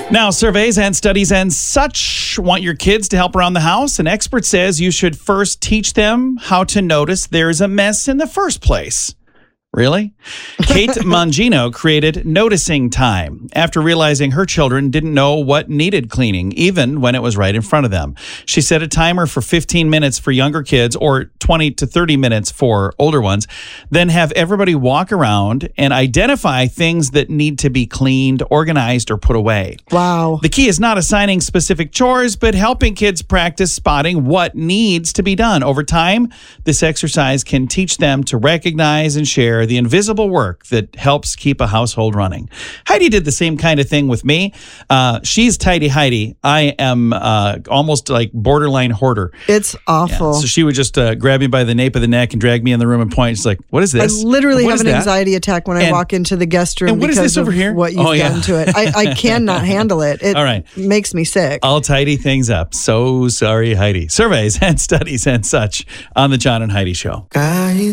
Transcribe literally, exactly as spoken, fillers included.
Now, surveys and studies and such want your kids to help around the house. An expert says you should first teach them how to notice there's a mess in the first place. Really? Kate Mangino created Noticing Time after realizing her children didn't know what needed cleaning, even when it was right in front of them. She set a timer for fifteen minutes for younger kids or twenty to thirty minutes for older ones, then have everybody walk around and identify things that need to be cleaned, organized, or put away. Wow. The key is not assigning specific chores, but helping kids practice spotting what needs to be done. Over time, this exercise can teach them to recognize and share the invisible work that helps keep a household running. Heidi did the same kind of thing with me. Uh, she's tidy Heidi. I am uh, almost like borderline hoarder. It's awful. Yeah. So she would just uh, grab me by the nape of the neck and drag me in the room and point. She's like, what is this? I literally What have is an that? anxiety attack when I And- walk into the guest room and what is because this over of here? what you've Oh, yeah. done to it. I, I cannot handle it. It All right. makes me sick. I'll tidy things up. So sorry, Heidi. Surveys and studies and such on the John and Heidi Show.